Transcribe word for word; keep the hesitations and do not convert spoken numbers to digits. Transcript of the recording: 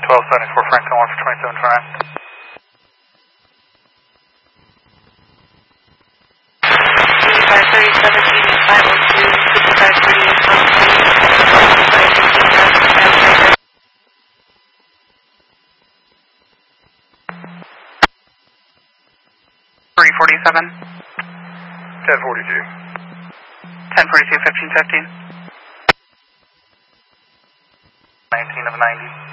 twelve seventy-four Franklin, one for twenty-seven twenty-nine. five thirty-seven, five oh two, fifty-five thirty-eight, three forty-seven. ten forty-two. ten forty-two, fifteen fifteen. nineteen of ninety.